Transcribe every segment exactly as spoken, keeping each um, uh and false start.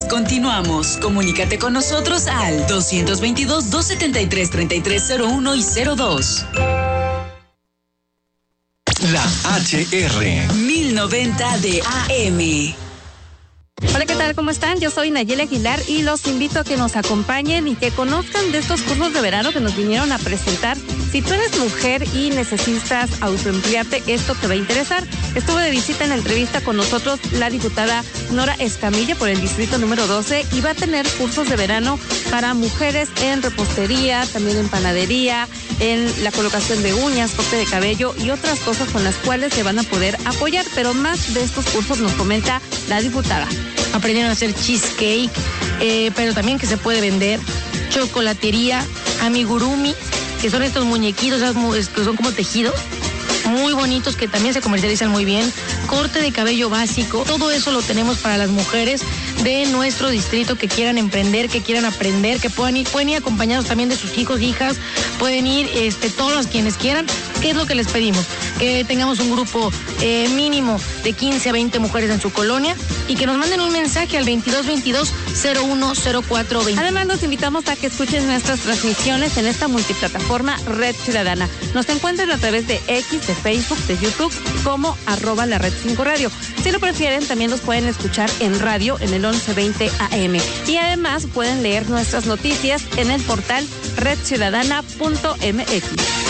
Continuamos. Comunícate con nosotros al dos veintidós, doscientos setenta y tres, treinta y tres cero uno y cero dos. La H R mil noventa de A M. Hola, ¿qué tal? ¿Cómo están? Yo soy Nayeli Aguilar y los invito a que nos acompañen y que conozcan de estos cursos de verano que nos vinieron a presentar. Si tú eres mujer y necesitas autoemplearte, esto te va a interesar. Estuvo de visita en la entrevista con nosotros la diputada Nora Escamilla por el distrito número doce y va a tener cursos de verano para mujeres en repostería, también en panadería, en la colocación de uñas, corte de cabello y otras cosas con las cuales se van a poder apoyar. Pero más de estos cursos nos comenta la diputada. Aprendieron a hacer cheesecake, eh, pero también que se puede vender, chocolatería, amigurumi, que son estos muñequitos que son como tejidos, muy bonitos, que también se comercializan muy bien, corte de cabello básico, todo eso lo tenemos para las mujeres de nuestro distrito que quieran emprender, que quieran aprender, que puedan ir, pueden ir acompañados también de sus hijos, hijas, pueden ir este, todos los quienes quieran. ¿Qué es lo que les pedimos? Que tengamos un grupo eh, mínimo de quince a veinte mujeres en su colonia y que nos manden un mensaje al veintidós veintidós, cero uno cero cuatro veinte. Además, los invitamos a que escuchen nuestras transmisiones en esta multiplataforma Red Ciudadana. Nos encuentran a través de X, de Facebook, de YouTube, como arroba la Red cinco Radio. Si lo prefieren, también los pueden escuchar en radio en el once veinte A M. Y además pueden leer nuestras noticias en el portal red ciudadana punto m x.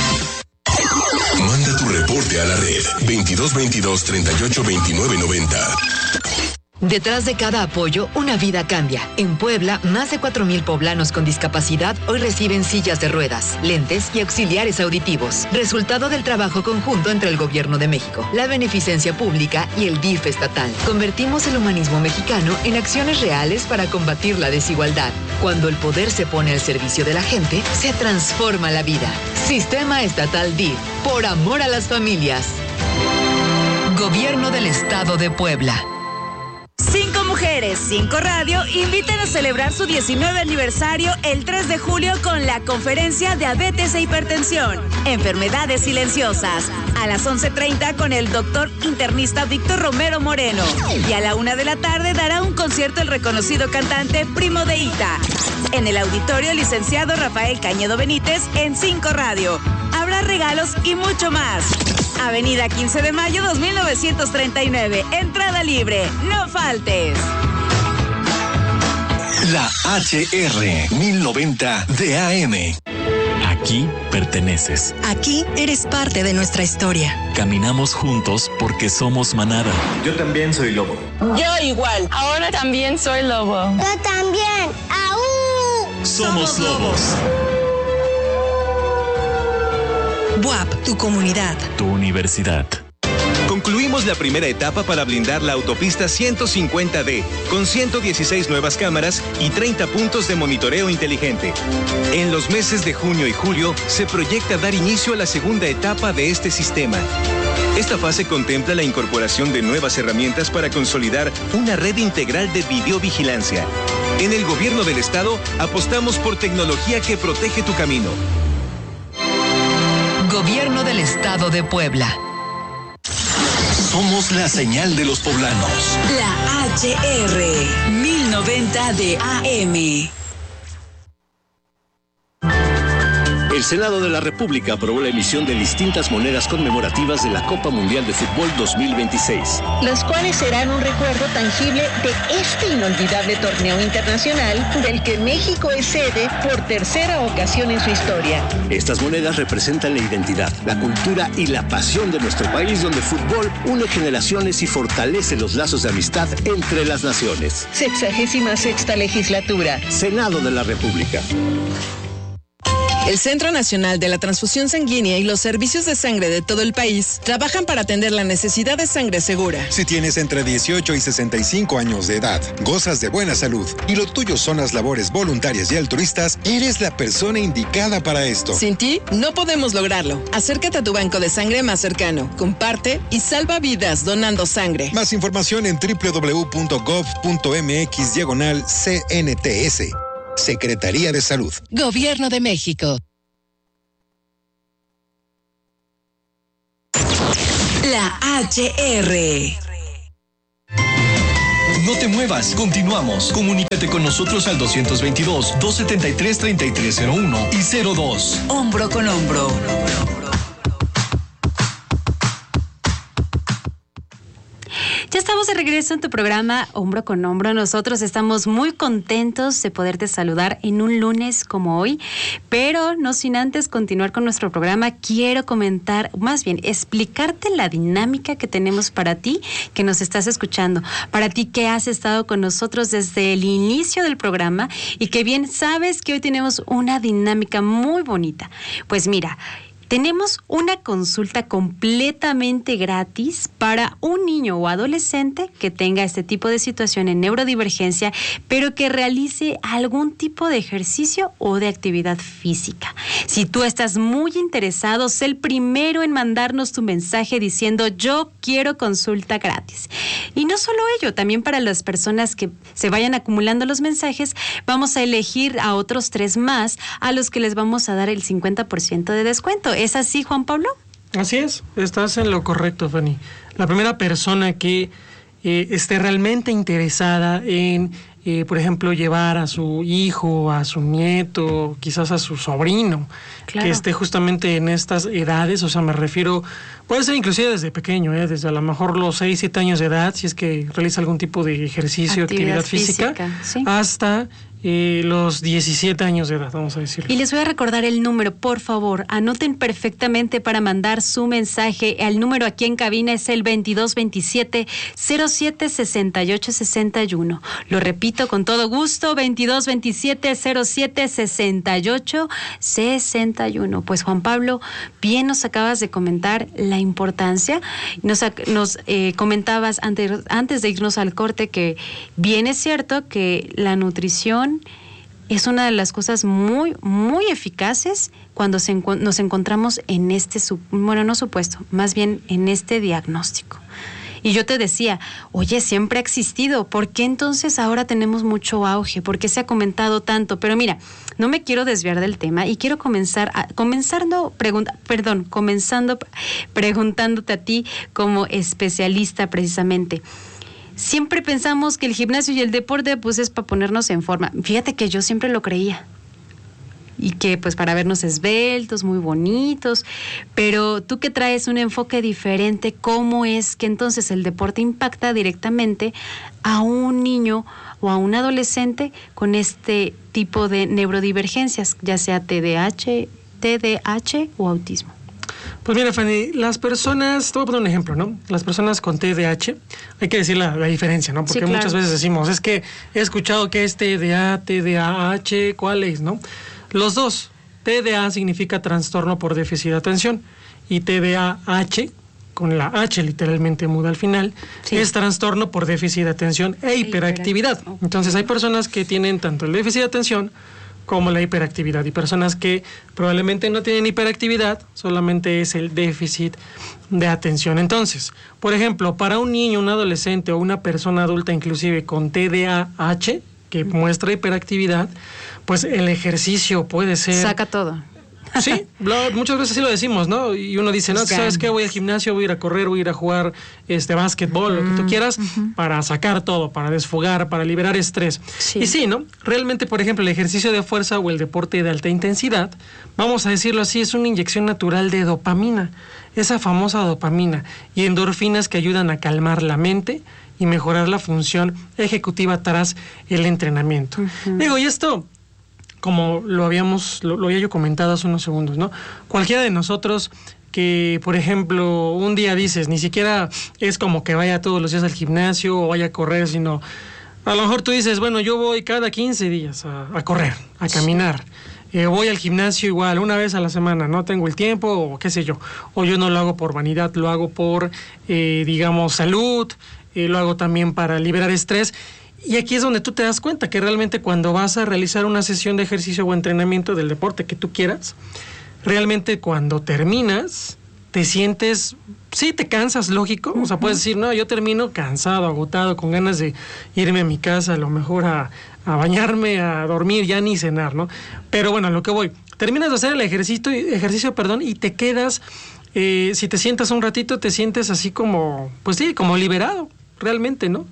Manda tu reporte a la red veintidós veintidós, treinta y ocho veintinueve noventa. Detrás de cada apoyo, una vida cambia. En Puebla, más de cuatro mil poblanos con discapacidad hoy reciben sillas de ruedas, lentes y auxiliares auditivos. Resultado del trabajo conjunto entre el Gobierno de México, la Beneficencia Pública y el D I F estatal. Convertimos el humanismo mexicano en acciones reales para combatir la desigualdad. Cuando el poder se pone al servicio de la gente, se transforma la vida. Sistema Estatal D I F, por amor a las familias. Gobierno del Estado de Puebla. Cinco Mujeres, Cinco Radio invitan a celebrar su diecinueve aniversario el tres de julio con la conferencia Diabetes e Hipertensión, Enfermedades Silenciosas, a las once treinta con el doctor internista Víctor Romero Moreno. Y a la una de la tarde dará un concierto el reconocido cantante Primo de Ita. En el auditorio licenciado Rafael Cañedo Benítez en Cinco Radio. Habrá regalos y mucho más. Avenida quince de mayo dos mil novecientos treinta y nueve. Entrada libre. No faltes. La H R mil noventa de A M. Aquí perteneces. Aquí eres parte de nuestra historia. Caminamos juntos porque somos manada. Yo también soy lobo. Yo igual. Ahora también soy lobo. Yo también. ¡Aú! Somos lobos. B U A P, tu comunidad. Tu universidad. Concluimos la primera etapa para blindar la autopista ciento cincuenta D, con ciento dieciséis nuevas cámaras y treinta puntos de monitoreo inteligente. En los meses de junio y julio se proyecta dar inicio a la segunda etapa de este sistema. Esta fase contempla la incorporación de nuevas herramientas para consolidar una red integral de videovigilancia. En el Gobierno del Estado apostamos por tecnología que protege tu camino. Gobierno del Estado de Puebla. Somos la señal de los poblanos. La H R mil noventa de A M. El Senado de la República aprobó la emisión de distintas monedas conmemorativas de la Copa Mundial de Fútbol dos mil veintiséis. Las cuales serán un recuerdo tangible de este inolvidable torneo internacional del que México es sede por tercera ocasión en su historia. Estas monedas representan la identidad, la cultura y la pasión de nuestro país, donde el fútbol une generaciones y fortalece los lazos de amistad entre las naciones. Sexagésima sexta legislatura. Senado de la República. El Centro Nacional de la Transfusión Sanguínea y los servicios de sangre de todo el país trabajan para atender la necesidad de sangre segura. Si tienes entre dieciocho y sesenta y cinco años de edad, gozas de buena salud y lo tuyo son las labores voluntarias y altruistas, eres la persona indicada para esto. Sin ti, no podemos lograrlo. Acércate a tu banco de sangre más cercano, comparte y salva vidas donando sangre. Más información en doble u doble u doble u punto gov punto m x diagonal C N T S. Secretaría de Salud. Gobierno de México. La H R. No te muevas, continuamos. Comunícate con nosotros al doscientos veintidós, doscientos setenta y tres, treinta y tres cero uno y cero dos. Hombro con hombro. Ya estamos de regreso en tu programa Hombro con Hombro. Nosotros estamos muy contentos de poderte saludar en un lunes como hoy, pero no sin antes continuar con nuestro programa, quiero comentar, más bien explicarte la dinámica que tenemos para ti que nos estás escuchando, para ti que has estado con nosotros desde el inicio del programa y que bien sabes que hoy tenemos una dinámica muy bonita. Pues mira, tenemos una consulta completamente gratis para un niño o adolescente que tenga este tipo de situación en neurodivergencia, pero que realice algún tipo de ejercicio o de actividad física. Si tú estás muy interesado, sé el primero en mandarnos tu mensaje diciendo yo quiero consulta gratis. Y no solo ello, también para las personas que se vayan acumulando los mensajes, vamos a elegir a otros tres más a los que les vamos a dar el cincuenta por ciento de descuento. ¿Es así, Juan Pablo? Así es, estás en lo correcto, Fanny. La primera persona que eh, esté realmente interesada en, eh, por ejemplo, llevar a su hijo, a su nieto, quizás a su sobrino, claro, que esté justamente en estas edades, o sea, me refiero, puede ser inclusive desde pequeño, ¿eh? Desde a lo mejor los seis, siete años de edad, si es que realiza algún tipo de ejercicio, actividad, actividad física, física ¿sí? hasta Eh, los diecisiete años de edad, vamos a decirlo. Y les voy a recordar el número, por favor, anoten perfectamente para mandar su mensaje. El número aquí en cabina es el veintidós veintisiete cero siete sesenta y ocho sesenta y uno. Lo repito con todo gusto, veintidós veintisiete cero siete sesenta y ocho sesenta y uno. Pues Juan Pablo, bien nos acabas de comentar la importancia. Nos, nos eh, comentabas antes, antes de irnos al corte que bien es cierto que la nutrición es una de las cosas muy, muy eficaces cuando se encu- nos encontramos en este, su- bueno, no supuesto, más bien en este diagnóstico. Y yo te decía, oye, siempre ha existido, ¿por qué entonces ahora tenemos mucho auge? ¿Por qué se ha comentado tanto? Pero mira, no me quiero desviar del tema y quiero comenzar, a, comenzando, pregunta, perdón, comenzando preguntándote a ti como especialista precisamente. Siempre pensamos que el gimnasio y el deporte pues es para ponernos en forma. Fíjate que yo siempre lo creía. Y que pues para vernos esbeltos, muy bonitos. Pero tú que traes un enfoque diferente, ¿cómo es que entonces el deporte impacta directamente a un niño o a un adolescente con este tipo de neurodivergencias, ya sea T D A H, T D A H o autismo? Pues mira, Fanny, las personas, te voy a poner un ejemplo, ¿no? Las personas con T D A H, hay que decir la, la diferencia, ¿no? Porque sí, claro, muchas veces decimos, es que he escuchado que es T D A, T D A H, ¿cuál es, no? Los dos, T D A significa trastorno por déficit de atención y T D A H, con la H literalmente muda al final, sí, es trastorno por déficit de atención e hiperactividad. Entonces hay personas que tienen tanto el déficit de atención como la hiperactividad, y personas que probablemente no tienen hiperactividad, solamente es el déficit de atención. Entonces, por ejemplo, para un niño, un adolescente o una persona adulta inclusive con T D A H, que muestra hiperactividad, pues el ejercicio puede ser... Saca todo. Sí, lo, muchas veces sí lo decimos, ¿no? Y uno dice, no, ¿sabes qué? Voy al gimnasio, voy a ir a correr, voy a ir a jugar este básquetbol, mm, lo que tú quieras, uh-huh, para sacar todo, para desfogar, para liberar estrés. Sí. Y sí, ¿no? Realmente, por ejemplo, el ejercicio de fuerza o el deporte de alta intensidad, vamos a decirlo así, es una inyección natural de dopamina, esa famosa dopamina, y endorfinas que ayudan a calmar la mente y mejorar la función ejecutiva tras el entrenamiento. Uh-huh. Digo, y esto... como lo habíamos, lo, lo había yo comentado hace unos segundos, ¿no? Cualquiera de nosotros que, por ejemplo, un día dices, ni siquiera es como que vaya todos los días al gimnasio o vaya a correr, sino a lo mejor tú dices, bueno, yo voy cada quince días a, a correr, a caminar. Eh, voy al gimnasio igual, una vez a la semana, no tengo el tiempo o qué sé yo. O yo no lo hago por vanidad, lo hago por, eh, digamos, salud, eh, lo hago también para liberar estrés. Y aquí es donde tú te das cuenta que realmente cuando vas a realizar una sesión de ejercicio o entrenamiento del deporte que tú quieras, realmente cuando terminas, te sientes, sí, te cansas, lógico, uh-huh, o sea, puedes decir, no, yo termino cansado, agotado, con ganas de irme a mi casa, a lo mejor a, a bañarme, a dormir, ya ni cenar, ¿no? Pero bueno, a lo que voy, terminas de hacer el ejercicio, ejercicio, perdón, y te quedas, eh, si te sientas un ratito, te sientes así como, pues sí, como liberado, realmente, ¿no?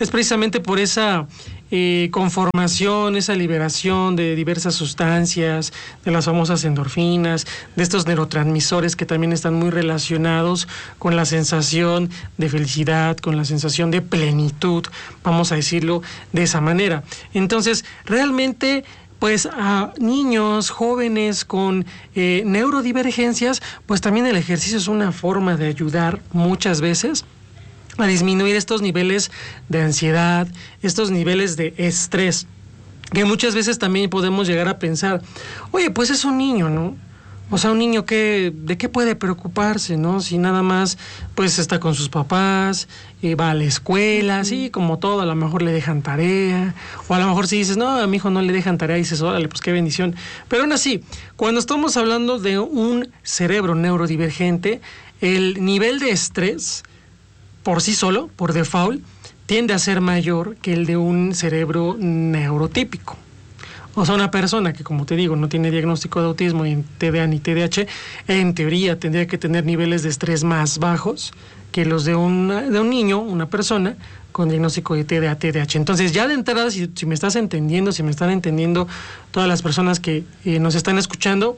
es precisamente por esa eh, conformación, esa liberación de diversas sustancias, de las famosas endorfinas, de estos neurotransmisores que también están muy relacionados con la sensación de felicidad, con la sensación de plenitud, vamos a decirlo de esa manera. Entonces, realmente, pues a niños, jóvenes con eh, neurodivergencias, pues también el ejercicio es una forma de ayudar muchas veces a disminuir estos niveles de ansiedad, estos niveles de estrés, que muchas veces también podemos llegar a pensar, oye, pues es un niño, ¿no? O sea, un niño que, ¿de qué puede preocuparse, no? Si nada más, pues está con sus papás, eh, va a la escuela, sí, como todo, a lo mejor le dejan tarea, o a lo mejor si dices, no, a mi hijo no le dejan tarea, y dices, órale, pues qué bendición. Pero aún así, cuando estamos hablando de un cerebro neurodivergente, el nivel de estrés, por sí solo, por default, tiende a ser mayor que el de un cerebro neurotípico. O sea, una persona que, como te digo, no tiene diagnóstico de autismo ni T D A ni T D A H, en teoría tendría que tener niveles de estrés más bajos que los de, una, de un niño, una persona, con diagnóstico de T D A, T D A H. Entonces, ya de entrada, si, si me estás entendiendo, si me están entendiendo todas las personas que eh, nos están escuchando,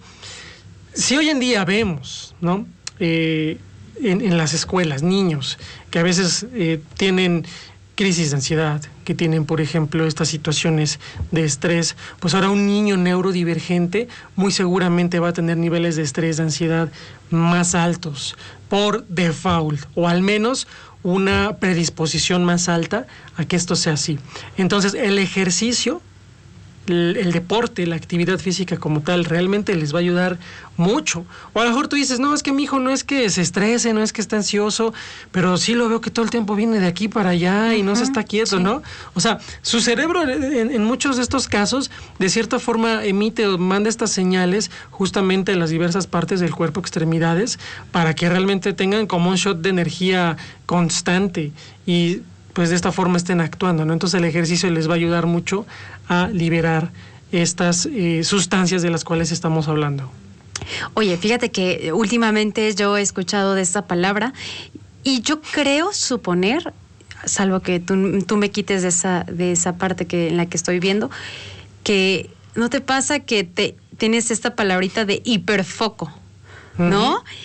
si hoy en día vemos, ¿no? Eh, en, en las escuelas, niños que a veces eh, tienen crisis de ansiedad, que tienen, por ejemplo, estas situaciones de estrés, pues ahora un niño neurodivergente muy seguramente va a tener niveles de estrés, de ansiedad más altos por default, o al menos una predisposición más alta a que esto sea así. Entonces, el ejercicio, el, el deporte, la actividad física como tal, realmente les va a ayudar mucho. O a lo mejor tú dices, no, es que mi hijo no es que se estrese, no es que esté ansioso, pero sí lo veo que todo el tiempo viene de aquí para allá y no uh-huh, se está quieto, sí. ¿no? O sea, su cerebro en, en muchos de estos casos, de cierta forma emite o manda estas señales justamente en las diversas partes del cuerpo, extremidades, para que realmente tengan como un shot de energía constante y pues de esta forma estén actuando, ¿no? Entonces el ejercicio les va a ayudar mucho a liberar estas eh, sustancias de las cuales estamos hablando. Oye, fíjate que últimamente yo he escuchado de esta palabra y yo creo suponer, salvo que tú, tú me quites de esa, de esa parte que, en la que estoy viendo, que no te pasa que te tienes esta palabrita de hiperfoco, ¿no? Uh-huh.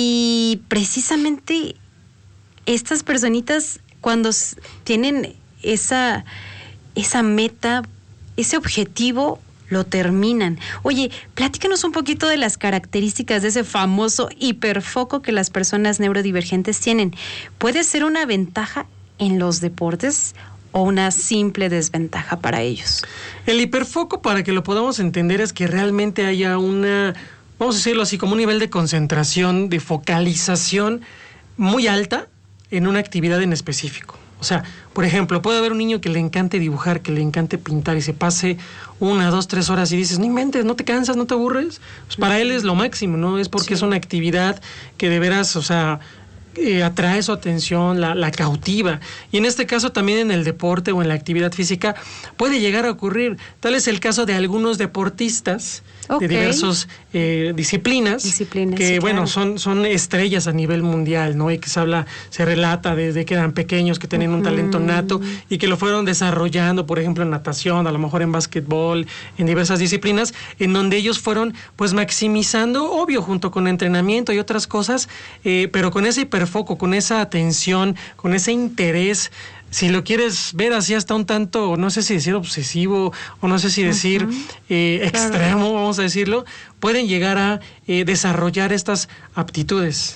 Y precisamente estas personitas, cuando tienen esa, esa meta, ese objetivo, lo terminan. Oye, platícanos un poquito de las características de ese famoso hiperfoco que las personas neurodivergentes tienen. ¿Puede ser una ventaja en los deportes o una simple desventaja para ellos? El hiperfoco, para que lo podamos entender, es que realmente haya una, vamos a decirlo así, como un nivel de concentración, de focalización muy alta en una actividad en específico. O sea, por ejemplo, puede haber un niño que le encante dibujar, que le encante pintar y se pase una, dos, tres horas y dices, no inventes, no te cansas, no te aburres. Pues para él es lo máximo, ¿no? Es porque sí. es una actividad que de veras, o sea, eh, atrae su atención, la, la cautiva. Y en este caso también en el deporte o en la actividad física puede llegar a ocurrir. Tal es el caso de algunos deportistas okay. de diversas eh, disciplinas, disciplinas, que sí, bueno, claro. son, son estrellas a nivel mundial, ¿no? Y que se habla, se relata desde que eran pequeños, que tenían uh-huh. un talento nato y que lo fueron desarrollando, por ejemplo, en natación, a lo mejor en básquetbol, en diversas disciplinas, en donde ellos fueron pues maximizando, obvio, junto con entrenamiento y otras cosas, eh, pero con ese hiperfoco, con esa atención, con ese interés. Si lo quieres ver así hasta un tanto, no sé si decir obsesivo o no sé si decir uh-huh. eh, extremo, claro. vamos a decirlo, pueden llegar a eh, desarrollar estas aptitudes.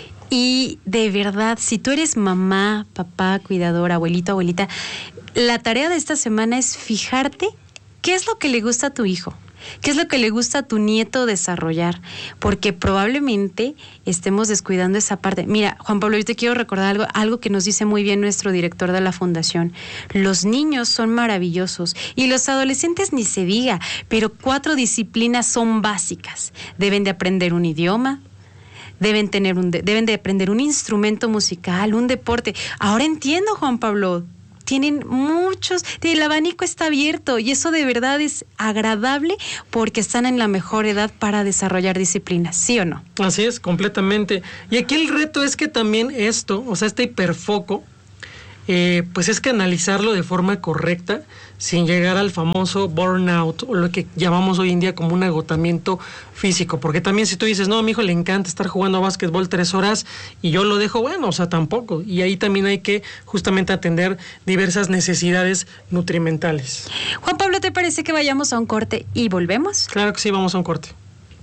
Y de verdad, si tú eres mamá, papá, cuidador, abuelito, abuelita, la tarea de esta semana es fijarte qué es lo que le gusta a tu hijo. ¿Qué es lo que le gusta a tu nieto desarrollar? Porque probablemente estemos descuidando esa parte. Mira, Juan Pablo, yo te quiero recordar algo, algo que nos dice muy bien nuestro director de la fundación. Los niños son maravillosos y los adolescentes ni se diga, pero cuatro disciplinas son básicas. Deben de aprender un idioma, deben tener un, deben de aprender un instrumento musical, un deporte. Ahora entiendo, Juan Pablo. Tienen muchos, el abanico está abierto y eso de verdad es agradable porque están en la mejor edad para desarrollar disciplinas, ¿sí o no? Así es, completamente. Y aquí el reto es que también esto, o sea, este hiperfoco, eh, pues es canalizarlo de forma correcta, sin llegar al famoso burnout, o lo que llamamos hoy en día como un agotamiento físico. Porque también si tú dices, no, a mi hijo le encanta estar jugando a básquetbol tres horas y yo lo dejo, bueno, o sea, tampoco. Y ahí también hay que justamente atender diversas necesidades nutrimentales. Juan Pablo, ¿te parece que vayamos a un corte y volvemos? Claro que sí, vamos a un corte.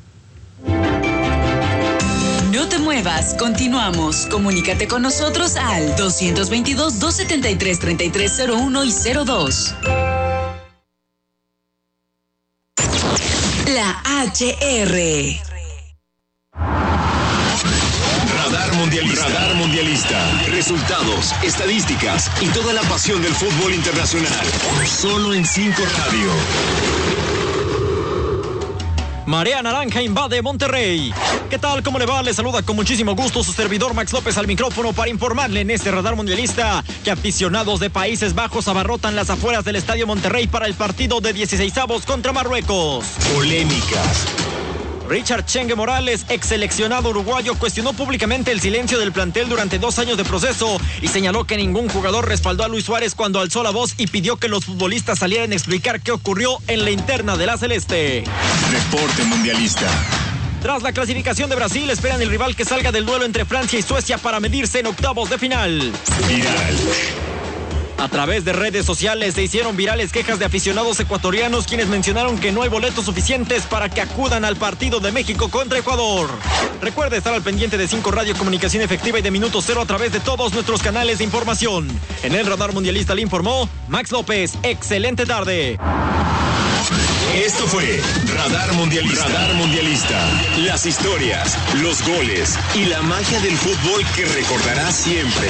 No te muevas, continuamos. Comunícate con nosotros al dos veintidós, dos setenta y tres, treinta y tres cero uno y cero dos. La H R. Radar Mundialista. Radar Mundialista. Resultados, estadísticas y toda la pasión del fútbol internacional. Solo en cinco Radio. Marea naranja invade Monterrey. ¿Qué tal? ¿Cómo le va? Le saluda con muchísimo gusto su servidor Max López al micrófono para informarle en este radar mundialista que aficionados de Países Bajos abarrotan las afueras del Estadio Monterrey para el partido de dieciseisavos contra Marruecos. Polémicas. Richard Chengue Morales, ex seleccionado uruguayo, cuestionó públicamente el silencio del plantel durante dos años de proceso y señaló que ningún jugador respaldó a Luis Suárez cuando alzó la voz y pidió que los futbolistas salieran a explicar qué ocurrió en la interna de la Celeste. Reporte Mundialista. Tras la clasificación de Brasil, esperan el rival que salga del duelo entre Francia y Suecia para medirse en octavos de final. Viral. A través de redes sociales se hicieron virales quejas de aficionados ecuatorianos quienes mencionaron que no hay boletos suficientes para que acudan al partido de México contra Ecuador. Recuerde estar al pendiente de cinco Radio, comunicación efectiva y de Minuto Cero a través de todos nuestros canales de información. En el Radar Mundialista le informó Max López. Excelente tarde. Esto fue Radar Mundialista. Radar Mundialista. Las historias, los goles y la magia del fútbol que recordarás siempre.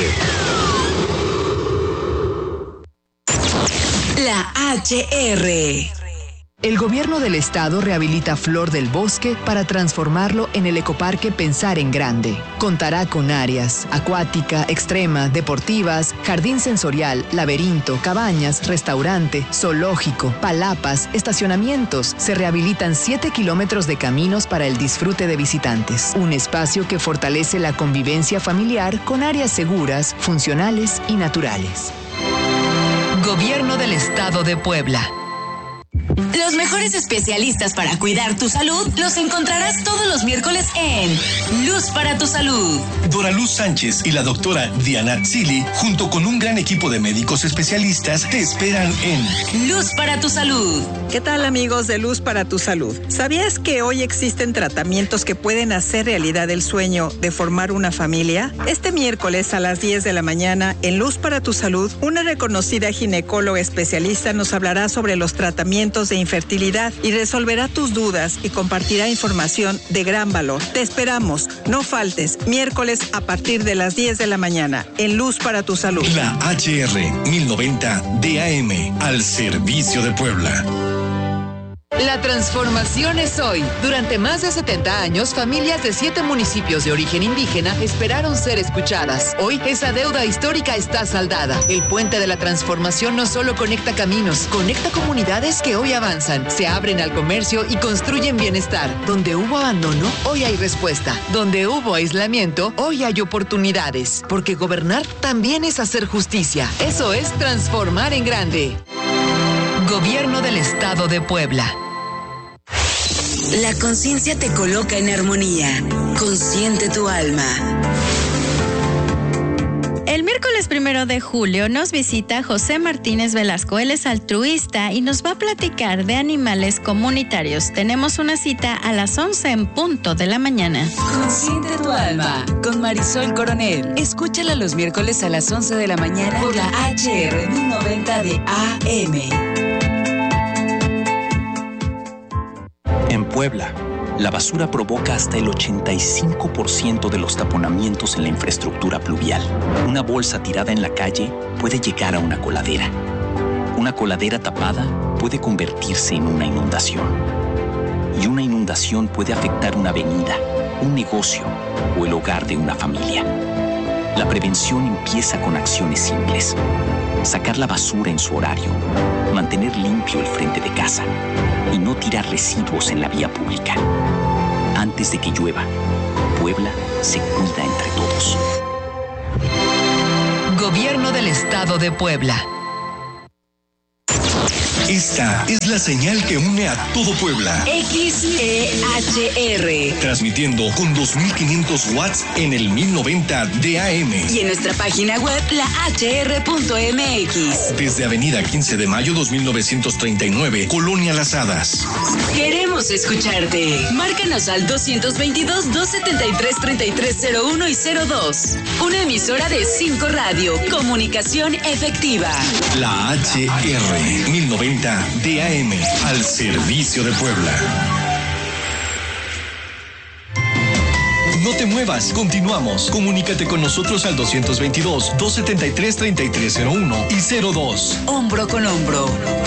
La H R. El gobierno del estado rehabilita Flor del Bosque para transformarlo en el ecoparque Pensar en Grande. Contará con áreas acuática, extrema, deportivas, jardín sensorial, laberinto, cabañas, restaurante, zoológico, palapas, estacionamientos. Se rehabilitan siete kilómetros de caminos para el disfrute de visitantes. Un espacio que fortalece la convivencia familiar con áreas seguras, funcionales y naturales. Gobierno del Estado de Puebla. Los mejores especialistas para cuidar tu salud los encontrarás todos los miércoles en Luz para tu Salud. Dora Luz Sánchez y la doctora Diana Zili, junto con un gran equipo de médicos especialistas, te esperan en Luz para tu Salud. ¿Qué tal, amigos de Luz para tu Salud? ¿Sabías que hoy existen tratamientos que pueden hacer realidad el sueño de formar una familia? Este miércoles a las diez de la mañana, en Luz para tu Salud, una reconocida ginecóloga especialista nos hablará sobre los tratamientos de infertilidad y resolverá tus dudas y compartirá información de gran valor. Te esperamos, no faltes, miércoles a partir de las diez de la mañana, en Luz para tu Salud. La H R mil noventa D A M, al servicio de Puebla. La transformación es hoy. Durante más de setenta años, familias de siete municipios de origen indígena esperaron ser escuchadas. Hoy, esa deuda histórica está saldada. El puente de la transformación no solo conecta caminos, conecta comunidades que hoy avanzan, se abren al comercio y construyen bienestar. Donde hubo abandono, hoy hay respuesta. Donde hubo aislamiento, hoy hay oportunidades. Porque gobernar también es hacer justicia. Eso es transformar en grande. Gobierno del Estado de Puebla. La conciencia te coloca en armonía. Consiente tu alma. El miércoles primero de julio nos visita José Martínez Velasco. Él es altruista y nos va a platicar de animales comunitarios. Tenemos una cita a las once en punto de la mañana. Consiente tu alma con Marisol Coronel. Escúchala los miércoles a las once de la mañana por la H R mil noventa de A M. En Puebla, la basura provoca hasta el ochenta y cinco por ciento de los taponamientos en la infraestructura pluvial. Una bolsa tirada en la calle puede llegar a una coladera. Una coladera tapada puede convertirse en una inundación. Y una inundación puede afectar una avenida, un negocio o el hogar de una familia. La prevención empieza con acciones simples. Sacar la basura en su horario, mantener limpio el frente de casa y no tirar residuos en la vía pública. Antes de que llueva, Puebla se cuida entre todos. Gobierno del Estado de Puebla. Esta es la señal que une a todo Puebla. X E H R. Transmitiendo con dos mil quinientos watts en el mil noventa de A M. Y en nuestra página web, la h r punto m x. Desde Avenida quince de mayo dos mil novecientos treinta y nueve, Colonia Las Hadas. Queremos escucharte. Márcanos al doscientos veintidós, doscientos setenta y tres, treinta y tres cero uno y cero dos. Una emisora de cinco Radio. Comunicación efectiva. La H R mil noventa de A M, al servicio de Puebla. No te muevas, continuamos. Comunícate con nosotros al doscientos veintidós, doscientos setenta y tres, treinta y tres cero uno y cero dos. Hombro con hombro.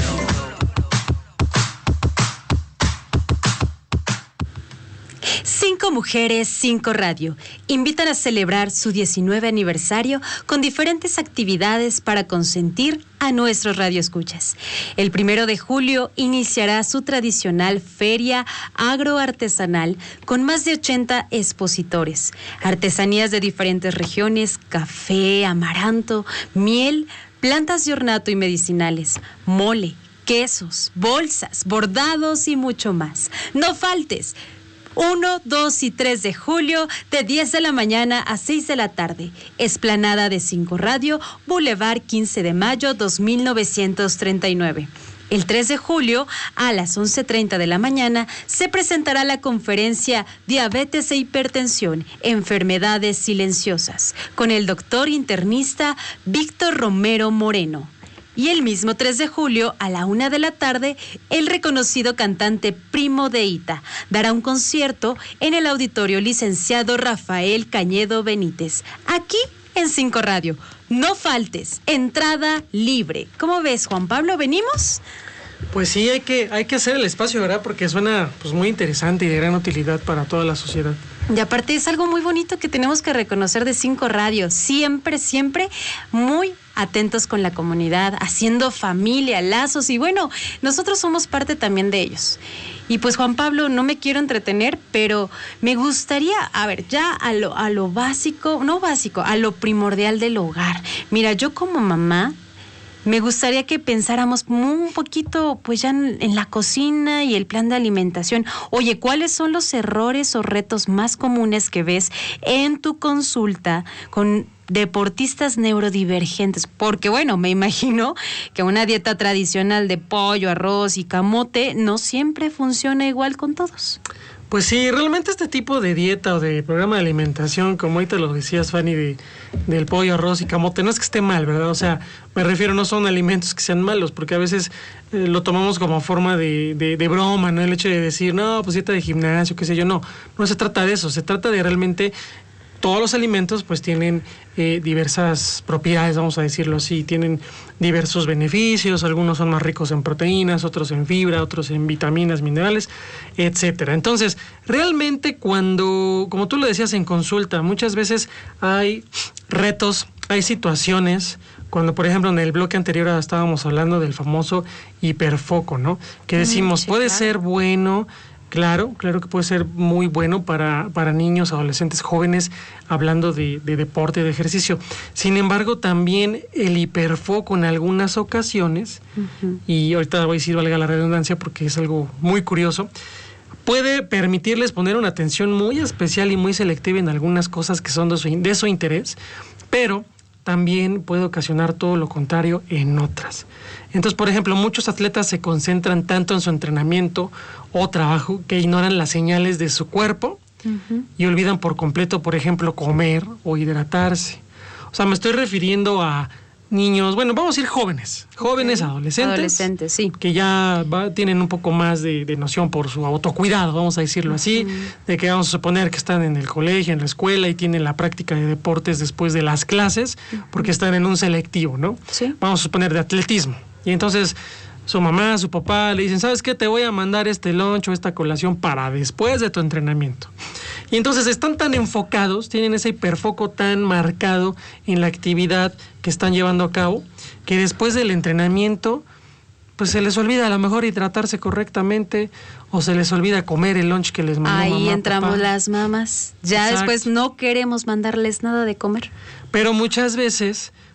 Cinco Mujeres, Cinco Radio invitan a celebrar su diecinueve aniversario con diferentes actividades para consentir a nuestros radioescuchas. El primero de julio iniciará su tradicional feria agroartesanal con más de ochenta expositores, artesanías de diferentes regiones, café, amaranto, miel, plantas de ornato y medicinales, mole, quesos, bolsas, bordados y mucho más. No faltes. uno, dos y tres de julio, de diez de la mañana a seis de la tarde. Explanada de cinco Radio, Boulevard quince de mayo, dos mil novecientos treinta y nueve. El tres de julio, a las once treinta de la mañana, se presentará la conferencia Diabetes e Hipertensión, Enfermedades Silenciosas, con el doctor internista Víctor Romero Moreno. Y el mismo tres de julio, a la una de la tarde, el reconocido cantante Primo de Ita dará un concierto en el auditorio Licenciado Rafael Cañedo Benítez, aquí en cinco Radio. No faltes, entrada libre. ¿Cómo ves, Juan Pablo? ¿Venimos? Pues sí, hay que, hay que hacer el espacio, ¿verdad? Porque suena pues muy interesante y de gran utilidad para toda la sociedad. Y aparte es algo muy bonito que tenemos que reconocer de cinco Radio. Siempre, siempre muy atentos con la comunidad, haciendo familia, lazos. Y bueno, nosotros somos parte también de ellos. Y pues, Juan Pablo, no me quiero entretener, pero me gustaría, a ver, ya a lo, a lo básico, no básico, a lo primordial del hogar. Mira, yo como mamá, me gustaría que pensáramos un poquito, pues ya en, en la cocina y el plan de alimentación. Oye, ¿cuáles son los errores o retos más comunes que ves en tu consulta con deportistas neurodivergentes? Porque bueno, me imagino que una dieta tradicional de pollo, arroz y camote no siempre funciona igual con todos. Pues sí, realmente este tipo de dieta o de programa de alimentación, como ahorita lo decías, Fanny, de, del pollo, arroz y camote, no es que esté mal, ¿verdad? O sea, me refiero, no son alimentos que sean malos, porque a veces eh, lo tomamos como forma de, de, de broma, ¿no? El hecho de decir, no, pues dieta de gimnasio, qué sé yo, no. No se trata de eso, se trata de realmente... Todos los alimentos pues tienen eh, diversas propiedades, vamos a decirlo así, tienen diversos beneficios, algunos son más ricos en proteínas, otros en fibra, otros en vitaminas, minerales, etcétera. Entonces, realmente cuando, como tú lo decías en consulta, muchas veces hay retos, hay situaciones, cuando por ejemplo en el bloque anterior estábamos hablando del famoso hiperfoco, ¿no? Que decimos, sí, puede claro. ser bueno... Claro, claro que puede ser muy bueno para, para niños, adolescentes, jóvenes, hablando de, de deporte, de ejercicio. Sin embargo, también el hiperfoco en algunas ocasiones, uh-huh. y ahorita voy a decir, valga la redundancia, porque es algo muy curioso, puede permitirles poner una atención muy especial y muy selectiva en algunas cosas que son de su, de su interés, pero también puede ocasionar todo lo contrario en otras. Entonces, por ejemplo, muchos atletas se concentran tanto en su entrenamiento o trabajo que ignoran las señales de su cuerpo uh-huh. y olvidan por completo, por ejemplo, comer o hidratarse. O sea, me estoy refiriendo a niños, bueno, vamos a decir jóvenes, jóvenes, okay. adolescentes, adolescentes, sí, que ya va, tienen un poco más de, de noción por su autocuidado, vamos a decirlo uh-huh. así, de que vamos a suponer que están en el colegio, en la escuela y tienen la práctica de deportes después de las clases, uh-huh. porque están en un selectivo, ¿no? Sí. Vamos a suponer de atletismo. Y entonces su mamá, su papá le dicen, ¿sabes qué? Te voy a mandar este lunch o esta colación para después de tu entrenamiento. Y entonces están tan enfocados, tienen ese hiperfoco tan marcado en la actividad que están llevando a cabo, que después del entrenamiento, pues se les olvida a lo mejor hidratarse correctamente o se les olvida comer el lunch que les mandó Ahí mamá, entramos papá. Las mamás. Ya Exacto. Después no queremos mandarles nada de comer. Pero muchas veces...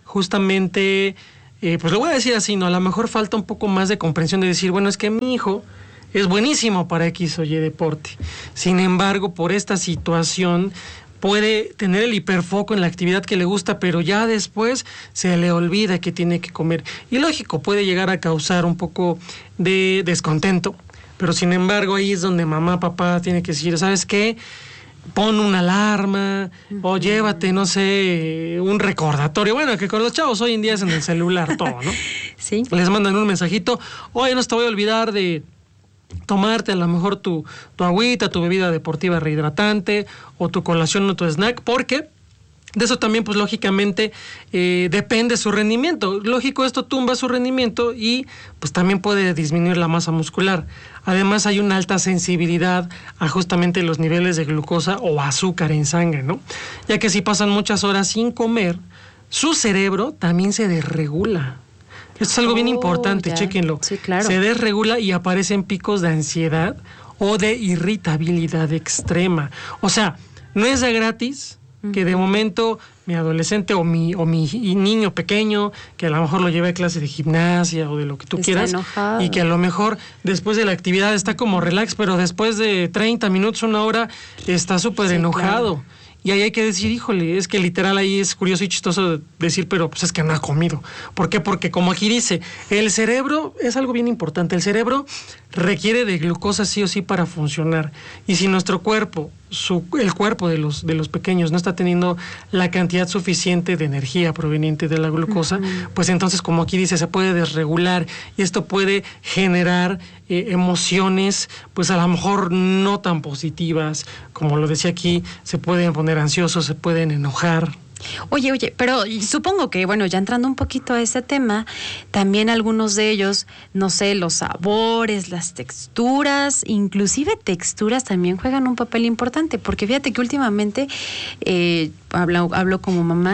justamente, eh, pues lo voy a decir así, ¿no? A lo mejor falta un poco más de comprensión de decir, bueno, es que mi hijo es buenísimo para X o Y deporte. Sin embargo, por esta situación puede tener el hiperfoco en la actividad que le gusta, pero ya después se le olvida que tiene que comer. Y lógico, puede llegar a causar un poco de descontento, pero sin embargo ahí es donde mamá, papá tiene que decir, ¿sabes qué? Pon una alarma, uh-huh. o llévate, no sé, un recordatorio. Bueno, que con los chavos hoy en día es en el celular todo, ¿no? Sí. Les mandan un mensajito, oye, no te voy a olvidar de tomarte a lo mejor tu, tu agüita, tu bebida deportiva rehidratante o tu colación o tu snack, porque de eso también, pues lógicamente eh, depende su rendimiento. Lógico, esto tumba su rendimiento y pues también puede disminuir la masa muscular. Además hay una alta sensibilidad a justamente los niveles de glucosa o azúcar en sangre, ¿no? Ya que si pasan muchas horas sin comer, su cerebro también se desregula. Esto es algo oh, bien importante, ya. Chéquenlo. Sí, claro. Se desregula y aparecen picos de ansiedad o de irritabilidad extrema. O sea, no es de gratis uh-huh. que de momento mi adolescente o mi, o mi niño pequeño, que a lo mejor lo lleve a clase de gimnasia o de lo que tú está quieras, enojado. Y que a lo mejor después de la actividad está como relax, pero después de treinta minutos, una hora, está súper sí, enojado. Claro. Y ahí hay que decir, híjole, es que literal ahí es curioso y chistoso decir, pero pues es que no ha comido. ¿Por qué? Porque como aquí dice, el cerebro es algo bien importante. El cerebro requiere de glucosa sí o sí para funcionar. Y si nuestro cuerpo, su, el cuerpo de los, de los pequeños no está teniendo la cantidad suficiente de energía proveniente de la glucosa, uh-huh. pues entonces, como aquí dice, se puede desregular. Y esto puede generar eh, emociones, pues a lo mejor no tan positivas. Como lo decía aquí, se pueden poner ansiosos, se pueden enojar. Oye, oye, pero supongo que, bueno, ya entrando un poquito a ese tema, también algunos de ellos, no sé, los sabores, las texturas, inclusive texturas también juegan un papel importante, porque fíjate que últimamente, eh, hablo, hablo como mamá,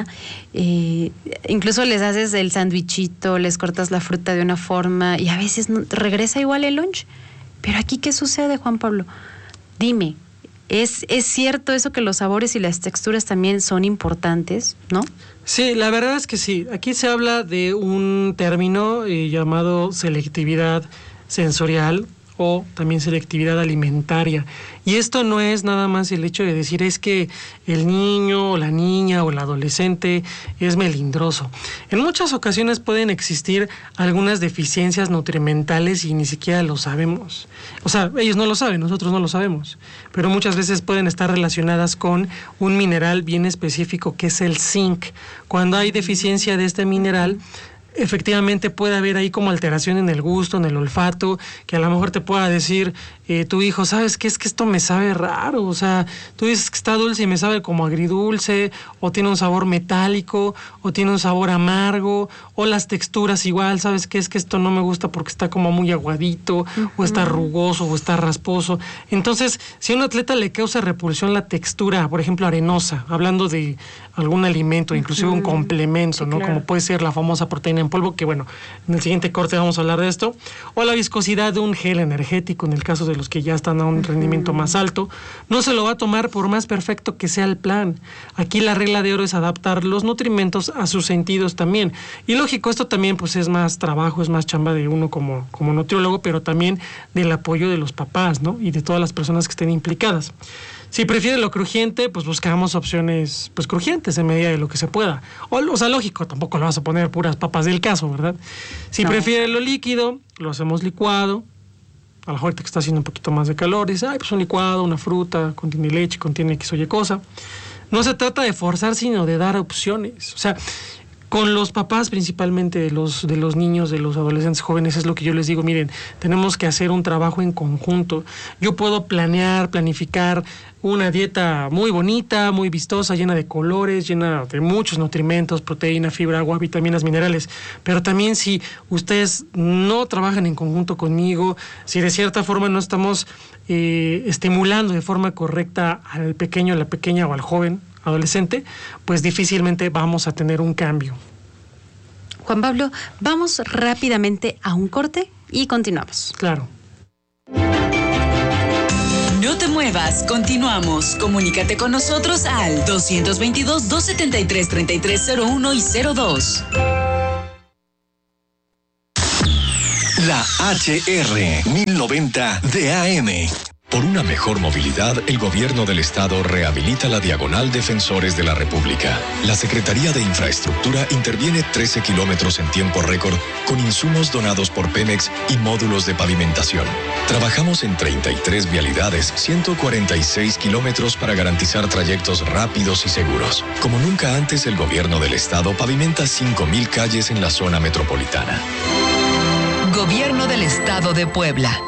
eh, incluso les haces el sándwichito, les cortas la fruta de una forma y a veces no, regresa igual el lunch. Pero aquí, ¿qué sucede, Juan Pablo? Dime. ¿Es, ¿Es cierto eso que los sabores y las texturas también son importantes, no? Sí, la verdad es que sí. Aquí se habla de un término eh, llamado selectividad sensorial o también selectividad alimentaria. Y esto no es nada más el hecho de decir es que el niño o la niña o el adolescente es melindroso. En muchas ocasiones pueden existir algunas deficiencias nutrimentales y ni siquiera lo sabemos. O sea, ellos no lo saben, nosotros no lo sabemos. Pero muchas veces pueden estar relacionadas con un mineral bien específico que es el zinc. Cuando hay deficiencia de este mineral, efectivamente puede haber ahí como alteración en el gusto, en el olfato, que a lo mejor te pueda decir eh, tu hijo, ¿sabes qué? Es que esto me sabe raro, o sea, tú dices que está dulce y me sabe como agridulce, o tiene un sabor metálico, o tiene un sabor amargo, o las texturas igual, ¿sabes qué? Es que esto no me gusta porque está como muy aguadito, uh-huh. o está rugoso, o está rasposo. Entonces, si a un atleta le causa repulsión la textura, por ejemplo, arenosa, hablando de algún alimento, inclusive uh-huh. un complemento, sí, ¿no? Claro. Como puede ser la famosa proteína en polvo, que bueno, en el siguiente corte vamos a hablar de esto, o la viscosidad de un gel energético, en el caso de los que ya están a un rendimiento más alto, no se lo va a tomar por más perfecto que sea el plan. Aquí la regla de oro es adaptar los nutrimentos a sus sentidos también. Y lógico, esto también pues es más trabajo, es más chamba de uno como, como nutriólogo, pero también del apoyo de los papás, ¿no? Y de todas las personas que estén implicadas. Si prefiere lo crujiente, pues buscamos opciones pues crujientes en medida de lo que se pueda. O, o sea, lógico, tampoco le vas a poner puras papas del caso, ¿verdad? Si no. prefiere lo líquido, lo hacemos licuado. A lo mejor ahorita que está haciendo un poquito más de calor, dice, ay, pues un licuado, una fruta, contiene leche, contiene X o Y cosa. No se trata de forzar, sino de dar opciones. O sea, con los papás principalmente de los, de los niños, de los adolescentes jóvenes, es lo que yo les digo, miren, tenemos que hacer un trabajo en conjunto. Yo puedo planear, planificar una dieta muy bonita, muy vistosa, llena de colores, llena de muchos nutrimentos, proteína, fibra, agua, vitaminas, minerales, pero también si ustedes no trabajan en conjunto conmigo, si de cierta forma no estamos eh, estimulando de forma correcta al pequeño, a la pequeña o al joven, adolescente, pues difícilmente vamos a tener un cambio. Juan Pablo, vamos rápidamente a un corte y continuamos. Claro. No te muevas, continuamos. Comunícate con nosotros al dos veintidós, dos setenta y tres, treinta y tres cero uno y cero dos. La H R mil noventa de A M. Por una mejor movilidad, el gobierno del estado rehabilita la diagonal Defensores de la República. La Secretaría de Infraestructura interviene trece kilómetros en tiempo récord con insumos donados por Pemex y módulos de pavimentación. Trabajamos en treinta y tres vialidades, ciento cuarenta y seis kilómetros para garantizar trayectos rápidos y seguros. Como nunca antes, el gobierno del estado pavimenta cinco mil calles en la zona metropolitana. Gobierno del Estado de Puebla.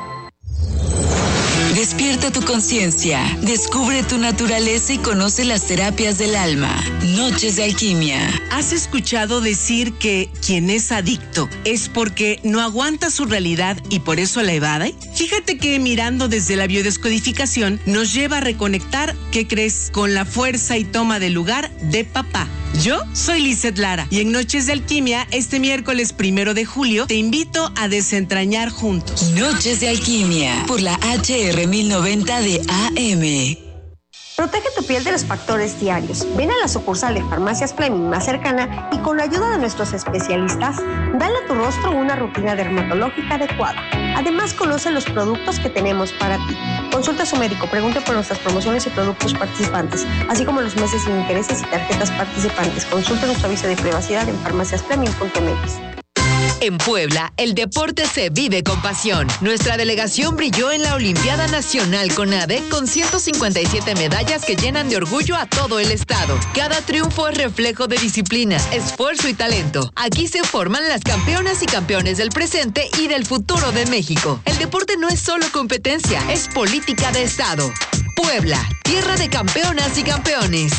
Despierta tu conciencia, descubre tu naturaleza y conoce las terapias del alma. Noches de Alquimia. ¿Has escuchado decir que quien es adicto es porque no aguanta su realidad y por eso la evade? Fíjate que mirando desde la biodescodificación nos lleva a reconectar, ¿qué crees? Con la fuerza y toma de lugar de papá. Yo soy Lizeth Lara y en Noches de Alquimia, este miércoles primero de julio, te invito a desentrañar juntos. Noches de Alquimia, por la H R mil noventa de A M. Protege tu piel de los factores diarios. Ven a la sucursal de Farmacias Fleming más cercana y con la ayuda de nuestros especialistas, dale a tu rostro una rutina dermatológica adecuada. Además, conoce los productos que tenemos para ti. Consulta a su médico, pregunte por nuestras promociones y productos participantes, así como los meses sin intereses y tarjetas participantes. Consulta nuestro aviso de privacidad en farmacias fleming punto m x. En Puebla, el deporte se vive con pasión. Nuestra delegación brilló en la Olimpiada Nacional CONADE con ciento cincuenta y siete medallas que llenan de orgullo a todo el estado. Cada triunfo es reflejo de disciplina, esfuerzo y talento. Aquí se forman las campeonas y campeones del presente y del futuro de México. El deporte no es solo competencia, es política de estado. Puebla, tierra de campeonas y campeones.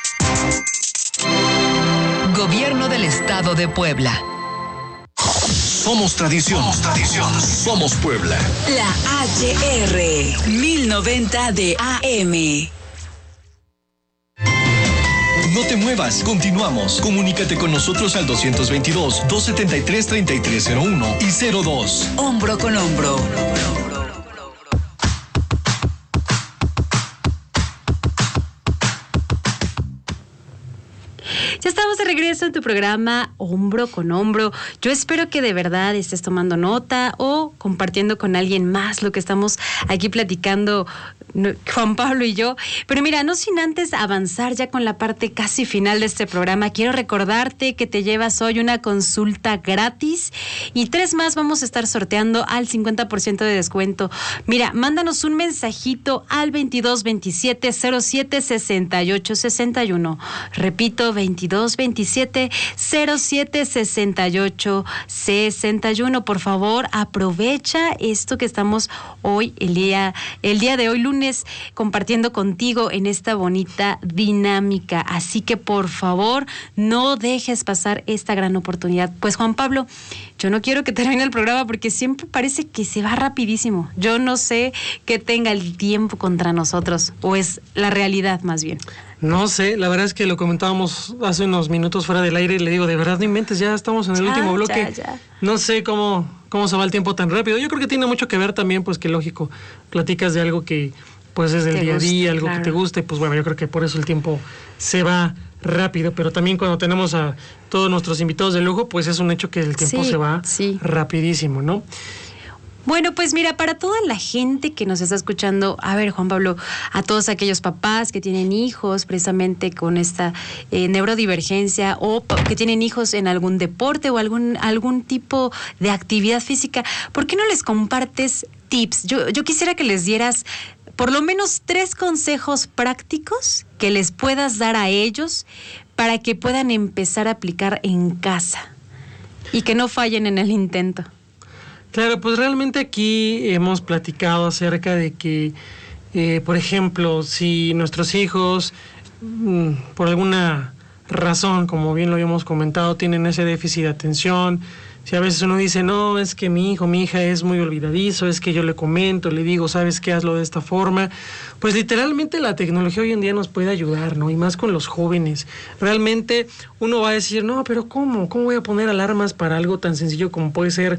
Gobierno del Estado de Puebla. Somos tradición. Somos tradición. Somos Puebla. La H R mil noventa de A M. No te muevas, continuamos. Comunícate con nosotros al dos veintidós, dos setenta y tres, treinta y tres cero uno y cero dos. Hombro con hombro. Ya estamos de regreso en tu programa Hombro con Hombro. Yo espero que de verdad estés tomando nota o compartiendo con alguien más lo que estamos aquí platicando Juan Pablo y yo. Pero mira, no sin antes avanzar ya con la parte casi final de este programa, quiero recordarte que te llevas hoy una consulta gratis y tres más vamos a estar sorteando al cincuenta por ciento de descuento. Mira, mándanos un mensajito al veintidós veintisiete cero siete sesenta y ocho sesenta y uno. Repito, veintidós veintisiete cero siete sesenta y ocho sesenta y uno. Por favor, aprovecha esto que estamos hoy, el día, el día de hoy, lunes, compartiendo contigo en esta bonita dinámica. Así que, por favor, no dejes pasar esta gran oportunidad. Pues, Juan Pablo, yo no quiero que termine el programa porque siempre parece que se va rapidísimo. Yo no sé qué tenga el tiempo contra nosotros, o es la realidad más bien. No sé, la verdad es que lo comentábamos hace unos minutos fuera del aire y le digo, de verdad no inventes, ya estamos en el ya, último bloque. Ya, ya. No sé cómo, cómo se va el tiempo tan rápido. Yo creo que tiene mucho que ver también, pues que lógico, platicas de algo que pues es del día a día, algo claro. que te guste, pues bueno, yo creo que por eso el tiempo se va rápido, pero también cuando tenemos a todos nuestros invitados de lujo, pues es un hecho que el tiempo sí, se va sí. rapidísimo, ¿no? Bueno, pues mira, para toda la gente que nos está escuchando, a ver, Juan Pablo, a todos aquellos papás que tienen hijos precisamente con esta eh, neurodivergencia o que tienen hijos en algún deporte o algún, algún tipo de actividad física, ¿por qué no les compartes tips? Yo, yo quisiera que les dieras por lo menos tres consejos prácticos que les puedas dar a ellos para que puedan empezar a aplicar en casa y que no fallen en el intento. Claro, pues realmente aquí hemos platicado acerca de que, eh, por ejemplo, si nuestros hijos, mmm, por alguna razón, como bien lo habíamos comentado, tienen ese déficit de atención, si a veces uno dice, no, es que mi hijo, mi hija es muy olvidadizo, es que yo le comento, le digo, ¿sabes qué? Hazlo de esta forma. Pues literalmente la tecnología hoy en día nos puede ayudar, ¿no? Y más con los jóvenes. Realmente uno va a decir, no, pero ¿cómo? ¿Cómo voy a poner alarmas para algo tan sencillo como puede ser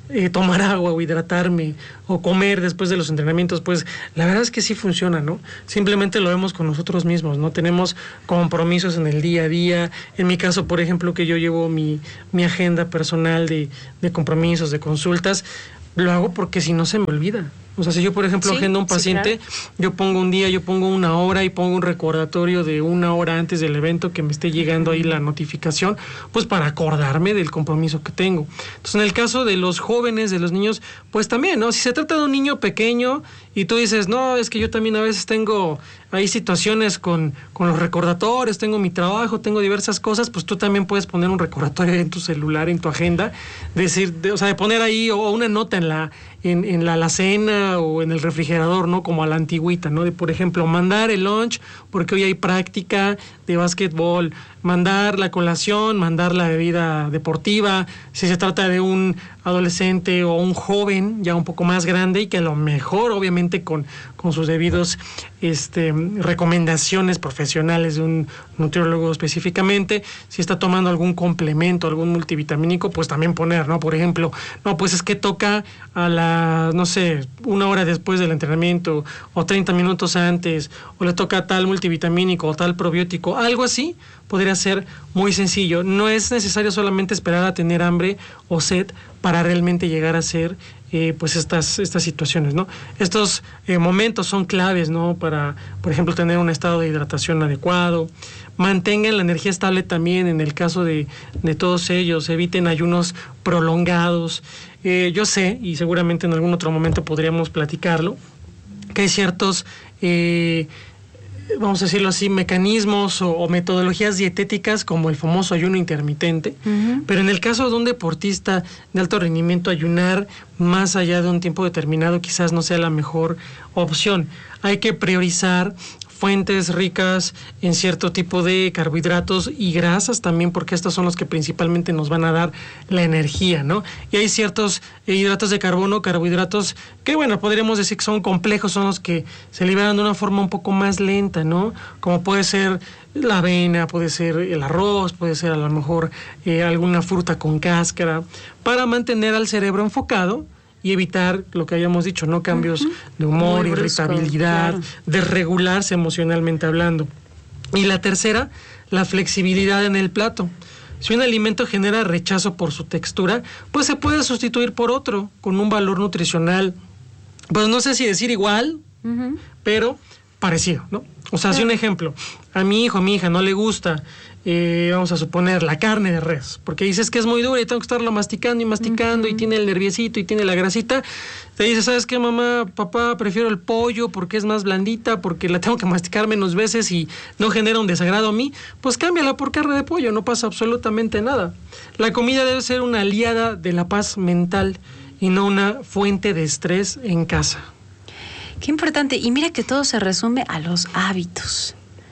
eh, tomar agua o hidratarme o comer después de los entrenamientos, pues la verdad es que sí funciona, ¿no? Simplemente lo vemos con nosotros mismos, ¿no? Tenemos compromisos en el día a día. En mi caso, por ejemplo, que yo llevo mi, mi agenda personal de, de compromisos, de consultas, lo hago porque si no se me olvida. O sea, si yo, por ejemplo, sí, agendo a un paciente, sí, claro. yo pongo un día, yo pongo una hora y pongo un recordatorio de una hora antes del evento que me esté llegando ahí la notificación, pues para acordarme del compromiso que tengo. Entonces, en el caso de los jóvenes, de los niños, pues también, ¿no? Si se trata de un niño pequeño y tú dices, no, es que yo también a veces tengo ahí situaciones con, con los recordatorios, tengo mi trabajo, tengo diversas cosas, pues tú también puedes poner un recordatorio en tu celular, en tu agenda, decir, de, o sea, de poner ahí o una nota en la en, en la alacena o en el refrigerador, ¿no? Como a la antigüita, ¿no? De, por ejemplo, mandar el lunch porque hoy hay práctica de básquetbol, mandar la colación, mandar la bebida deportiva, si se trata de un adolescente o un joven ya un poco más grande y que a lo mejor, obviamente, con, con sus debidos este, recomendaciones profesionales de un nutriólogo específicamente, si está tomando algún complemento, algún multivitamínico, pues también poner, ¿no? Por ejemplo, no, pues es que toca a la, no sé, una hora después del entrenamiento o treinta minutos antes, o le toca tal multivitamínico o tal probiótico, algo así podría ser muy sencillo. No es necesario solamente esperar a tener hambre o sed para realmente llegar a hacer eh, pues estas, estas situaciones, ¿no? Estos eh, momentos son claves, ¿no? Para, por ejemplo, tener un estado de hidratación adecuado. Mantengan la energía estable también en el caso de, de todos ellos. Eviten ayunos prolongados. Eh, yo sé, y seguramente en algún otro momento podríamos platicarlo, que hay ciertos... Eh, vamos a decirlo así, mecanismos o, o metodologías dietéticas como el famoso ayuno intermitente, uh-huh. pero en el caso de un deportista de alto rendimiento, ayunar más allá de un tiempo determinado quizás no sea la mejor opción. Hay que priorizar fuentes ricas en cierto tipo de carbohidratos y grasas también, porque estos son los que principalmente nos van a dar la energía, ¿no? Y hay ciertos hidratos de carbono, carbohidratos que, bueno, podríamos decir que son complejos, son los que se liberan de una forma un poco más lenta, ¿no? Como puede ser la avena, puede ser el arroz, puede ser a lo mejor eh, alguna fruta con cáscara, para mantener al cerebro enfocado y evitar lo que habíamos dicho, ¿no? Cambios uh-huh. de humor, muy irritabilidad, brusco, claro. desregularse emocionalmente hablando. Y la tercera, la flexibilidad en el plato. Si un alimento genera rechazo por su textura, pues se puede sustituir por otro, con un valor nutricional, pues no sé si decir igual, uh-huh. pero parecido, ¿no? O sea, si un ejemplo, a mi hijo, a mi hija no le gusta, eh, vamos a suponer, la carne de res, porque dices que es muy dura y tengo que estarlo masticando y masticando uh-huh. y tiene el nerviecito y tiene la grasita, te dice, ¿sabes qué, mamá, papá? Prefiero el pollo porque es más blandita, porque la tengo que masticar menos veces y no genera un desagrado a mí, pues cámbiala por carne de pollo, no pasa absolutamente nada. La comida debe ser una aliada de la paz mental y no una fuente de estrés en casa. Qué importante. Y mira que todo se resume a los hábitos.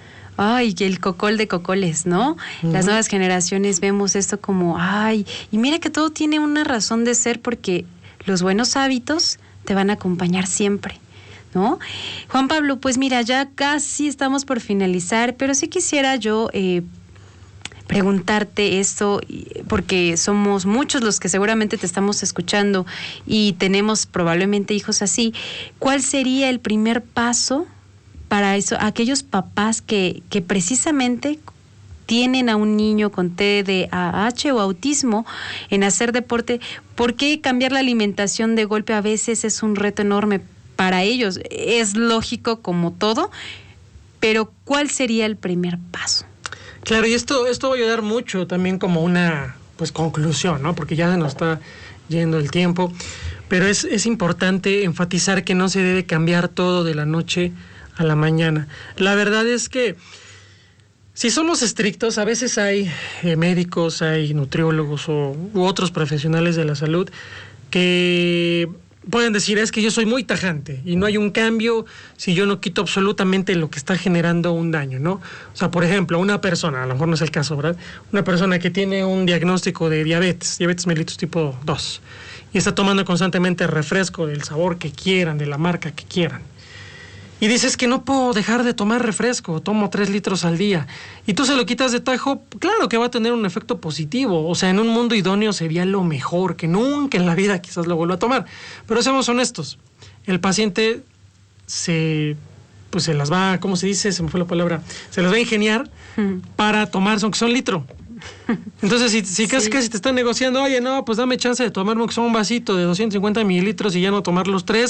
Ay, que el cocol de cocoles, ¿no? Uh-huh. Las nuevas generaciones vemos esto como, ay, y mira que todo tiene una razón de ser porque los buenos hábitos te van a acompañar siempre, ¿no? Juan Pablo, pues mira, ya casi estamos por finalizar, pero sí quisiera yo eh, preguntarte esto, porque somos muchos los que seguramente te estamos escuchando y tenemos probablemente hijos así. ¿Cuál sería el primer paso para eso, aquellos papás que, que precisamente tienen a un niño con T D A H o autismo en hacer deporte? ¿Por qué cambiar la alimentación de golpe a veces es un reto enorme para ellos? Es lógico como todo, pero ¿cuál sería el primer paso? Claro, y esto, esto va a ayudar mucho también como una pues conclusión, ¿no? Porque ya se nos está yendo el tiempo, pero es, es importante enfatizar que no se debe cambiar todo de la noche a la mañana. La verdad es que si somos estrictos, a veces hay eh, médicos, hay nutriólogos o, u otros profesionales de la salud que pueden decir, es que yo soy muy tajante y no hay un cambio si yo no quito absolutamente lo que está generando un daño, ¿no? O sea, por ejemplo, una persona, a lo mejor no es el caso, ¿verdad? Una persona que tiene un diagnóstico de diabetes, diabetes mellitus tipo dos, y está tomando constantemente refresco del sabor que quieran, de la marca que quieran. y dices que no puedo dejar de tomar refresco, tomo tres litros al día, y tú se lo quitas de tajo, claro que va a tener un efecto positivo. O sea, en un mundo idóneo sería lo mejor, que nunca en la vida quizás lo vuelva a tomar. Pero seamos honestos, el paciente se, pues se las va, ¿cómo se dice? Se me fue la palabra, se las va a ingeniar hmm. para tomarse, aunque sea un litro. Entonces, si, si casi, sí. casi te están negociando, oye, no, pues dame chance de tomarme aunque sea un vasito de doscientos cincuenta mililitros y ya no tomar los tres,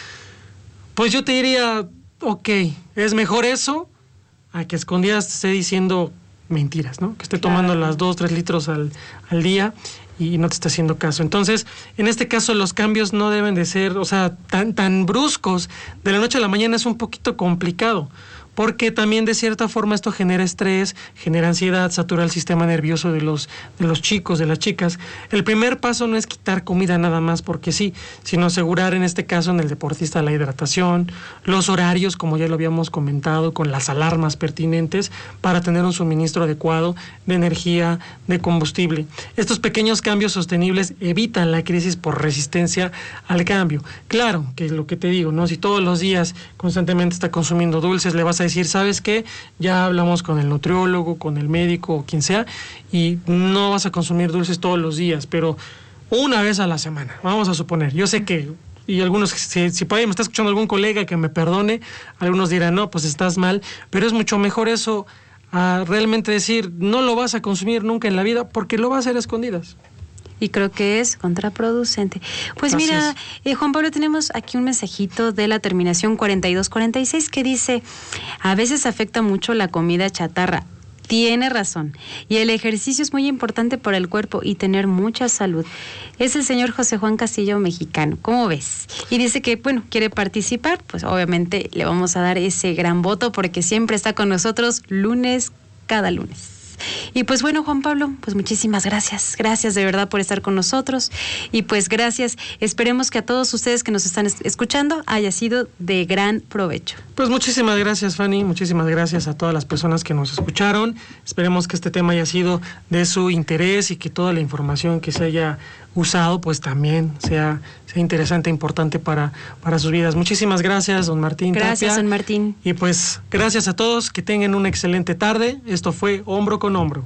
pues yo te diría, ok, es mejor eso a que escondidas te esté diciendo mentiras, ¿no? Que esté claro. tomando las dos, tres litros al, al día y no te está haciendo caso. Entonces, en este caso, los cambios no deben de ser, o sea, tan, tan bruscos. De la noche a la mañana es un poquito complicado, porque también de cierta forma esto genera estrés, genera ansiedad, satura el sistema nervioso de los, de los chicos, de las chicas. El primer paso no es quitar comida nada más porque sí, sino asegurar en este caso en el deportista la hidratación, los horarios, como ya lo habíamos comentado, con las alarmas pertinentes para tener un suministro adecuado de energía, de combustible. Estos pequeños cambios sostenibles evitan la crisis por resistencia al cambio. Claro, que es lo que te digo, ¿no? Si todos los días constantemente está consumiendo dulces, le vas a decir, ¿sabes qué? Ya hablamos con el nutriólogo, con el médico o quien sea, y no vas a consumir dulces todos los días, pero una vez a la semana, vamos a suponer. Yo sé que, y algunos, si, si por ahí me está escuchando algún colega que me perdone, algunos dirán, no, pues estás mal, pero es mucho mejor eso a realmente decir, no lo vas a consumir nunca en la vida, porque lo vas a hacer a escondidas. Y creo que es contraproducente. Pues Así mira, eh, Juan Pablo, tenemos aquí un mensajito de la terminación cuarenta y dos cuarenta y seis que dice, a veces afecta mucho la comida chatarra. Tiene razón. Y el ejercicio es muy importante para el cuerpo y tener mucha salud. Es el señor José Juan Castillo, mexicano. ¿Cómo ves? Y dice que, bueno, quiere participar. Pues obviamente le vamos a dar ese gran voto porque siempre está con nosotros lunes, cada lunes. Y pues bueno, Juan Pablo, pues muchísimas gracias, gracias de verdad por estar con nosotros y pues gracias, esperemos que a todos ustedes que nos están escuchando haya sido de gran provecho. Pues muchísimas gracias, Fanny, muchísimas gracias a todas las personas que nos escucharon, esperemos que este tema haya sido de su interés y que toda la información que se haya usado pues también sea, sea interesante e importante para, para sus vidas. Muchísimas gracias, don Martín Gracias, Tapia. don Martín. Y pues gracias a todos, que tengan una excelente tarde. Esto fue Hombro con Hombro.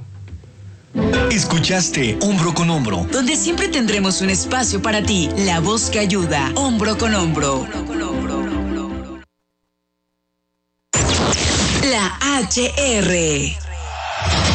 Escuchaste Hombro con Hombro, donde siempre tendremos un espacio para ti, la voz que ayuda. Hombro con Hombro. La H R